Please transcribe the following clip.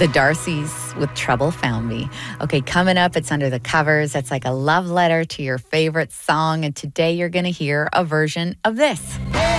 The Darcys with Trouble Found Me. Okay, coming up, it's Under the Covers. That's like a love letter to your favorite song. And today you're going to hear a version of this.